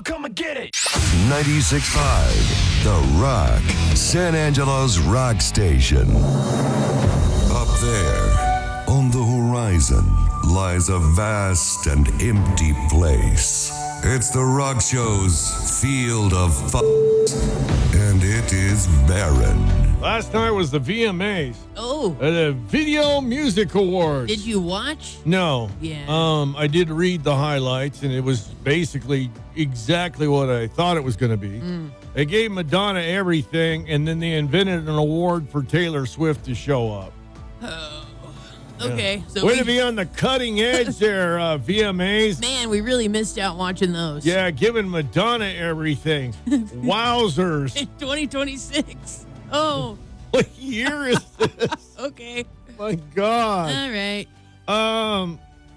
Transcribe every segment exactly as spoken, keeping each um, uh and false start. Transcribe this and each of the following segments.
so come and get it. ninety-six point five, The Rock, San Angelo's rock station. Up there, on the horizon, lies a vast and empty place. It's The Rock Show's field of f***, and it is barren. Last night was the V M As. Oh. Uh, the Video Music Awards. Did you watch? No. Yeah. Um, I did read the highlights, and it was basically exactly what I thought it was going to be. Mm. They gave Madonna everything, and then they invented an award for Taylor Swift to show up. Oh. Okay. Yeah. So Way we, to be on the cutting edge there, uh, V M As. man, we really missed out watching those. Yeah, giving Madonna everything. Wowzers. In twenty twenty-six. Oh. What year is this? Okay. My God. All right. Um,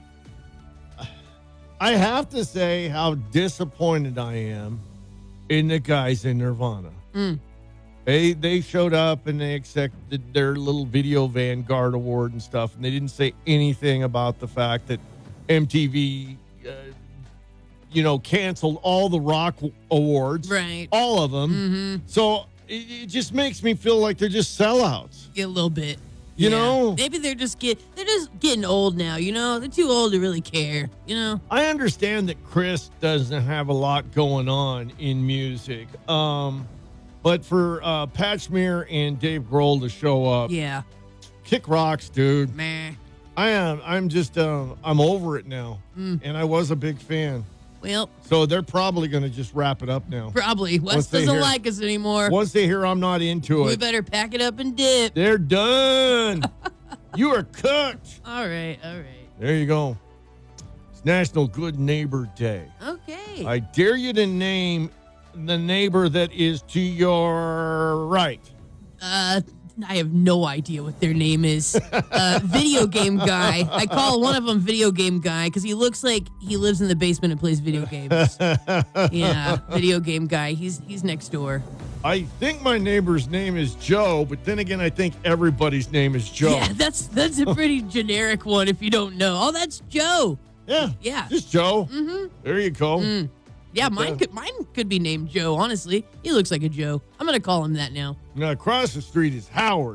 I have to say how disappointed I am in the guys in Nirvana. Mm. They they showed up and they accepted their little Video Vanguard award and stuff, and they didn't say anything about the fact that M T V, uh, you know, canceled all the rock awards, Right. all of them. Mm-hmm. So it, it just makes me feel like they're just sellouts. A little bit. You Yeah. know? Maybe they're just get they're just getting old now, you know? They're too old to really care, you know? I understand that Chris doesn't have a lot going on in music. Um, but for uh, Pat Smear and Dave Grohl to show up, Yeah. kick rocks, dude. Meh. I am. I'm just. Um, I'm over it now, Mm. and I was a big fan. Well, So they're probably going to just wrap it up now. probably. Wes Once they doesn't hear- like us anymore. Once they hear I'm not into We it, better pack it up and dip. they're done. You are cooked. All right, all right. There you go. It's National Good Neighbor Day. Okay. I dare you to name the neighbor that is to your right. Uh, I have no idea what their name is. Uh, video game guy. I call one of them video game guy because he looks like he lives in the basement and plays video games. Yeah, video game guy. He's he's next door. I think my neighbor's name is Joe, but then again, I think everybody's name is Joe. Yeah, that's that's a pretty generic one if you don't know. Oh, that's Joe. Yeah. Yeah. Just Joe. Mm-hmm. There you go. Mm. Yeah, Okay. mine could mine could be named Joe. Honestly, he looks like a Joe. I'm gonna call him that now. Now, across the street is Howard.